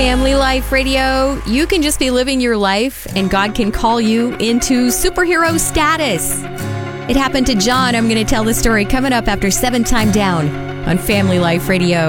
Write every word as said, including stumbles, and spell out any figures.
Family Life Radio. You can just be living your life and God can call you into superhero status. It happened to John. I'm going to tell the story coming up after Seven Time Down on Family Life Radio.